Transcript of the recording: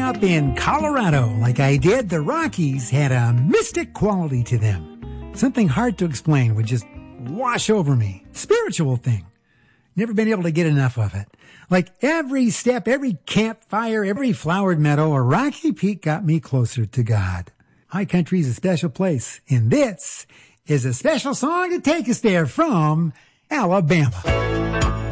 up in Colorado like I did, the Rockies had a mystic quality to them. Something hard to explain would just wash over me. Spiritual thing. Never been able to get enough of it. Like every step, every campfire, every flowered meadow, a rocky peak got me closer to God. High country's a special place, and this is a special song to take us there from Alabama.